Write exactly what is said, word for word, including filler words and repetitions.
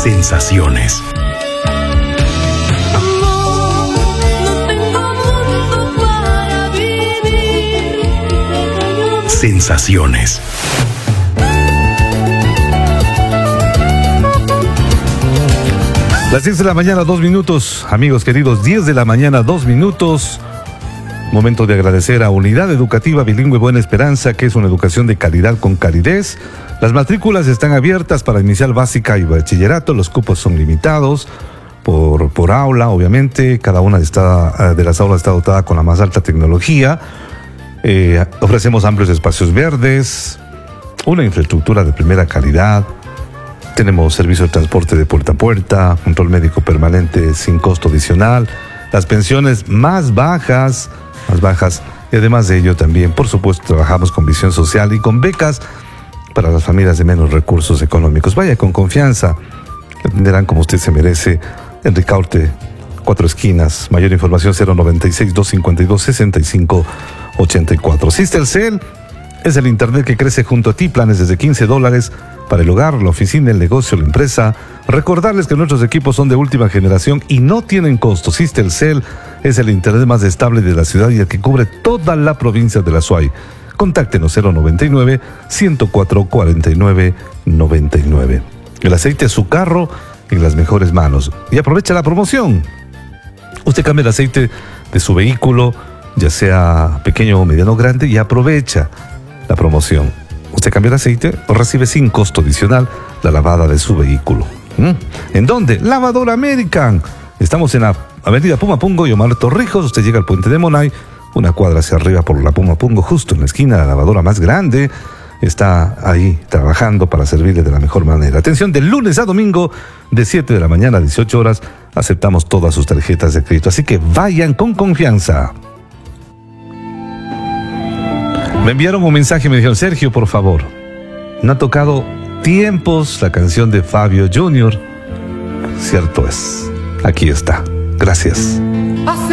Sensaciones. Sensaciones. Las diez de la mañana, dos minutos, amigos queridos, diez de la mañana, dos minutos. Momento de agradecer a Unidad Educativa Bilingüe Buena Esperanza, que es una educación de calidad con calidez. Las matrículas están abiertas para inicial básica y bachillerato, los cupos son limitados por, por aula, obviamente. Cada una está, de las aulas está dotada con la más alta tecnología. Eh, ofrecemos amplios espacios verdes, una infraestructura de primera calidad. Tenemos servicio de transporte de puerta a puerta, control médico permanente sin costo adicional, las pensiones más bajas, más bajas, y además de ello también, por supuesto, trabajamos con visión social y con becas para las familias de menos recursos económicos. Vaya con confianza, le atenderán como usted se merece, en Ricaurte, Cuatro Esquinas. Mayor información cero noventa y seis, doscientos cincuenta y dos, sesenta y cinco ochenta y cuatro. Sistelcel es el internet que crece junto a ti, planes desde quince dólares para el hogar, la oficina, el negocio, la empresa. Recordarles que nuestros equipos son de última generación y no tienen costo. Sistelcel es el internet más estable de la ciudad y el que cubre toda la provincia de la Suay. Contáctenos cero noventa y nueve, ciento cuatro, cuarenta y nueve, noventa y nueve. El aceite es su carro en las mejores manos. Y aprovecha la promoción. Usted cambia el aceite de su vehículo, ya sea pequeño o mediano o grande, y aprovecha la promoción. Usted cambia el aceite o recibe sin costo adicional la lavada de su vehículo. ¿Mm? ¿En dónde? Lavadora American. Estamos en la avenida Pumapungo y Omar Torrijos. Usted llega al puente de Monay, una cuadra hacia arriba por la Pumapungo, justo en la esquina, la lavadora más grande. Está ahí trabajando para servirle de la mejor manera. Atención, de lunes a domingo, de siete de la mañana a dieciocho horas, aceptamos todas sus tarjetas de crédito. Así que vayan con confianza. Me enviaron un mensaje y me dijeron: Sergio, por favor, no ha tocado tiempos la canción de Fabio junior Cierto es. Aquí está. Gracias.